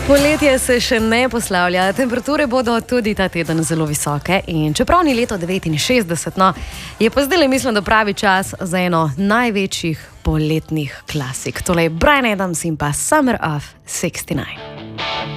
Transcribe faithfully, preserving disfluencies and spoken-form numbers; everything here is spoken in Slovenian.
Poletje se še ne poslavlja, temperature bodo tudi ta teden zelo visoke in čeprav ni leto devetinšestdeset, no, je pa zdaj, mislim, da pravi čas za eno največjih poletnih klasik. Tole je Bryan Adams in pa Summer of šestdeset devet.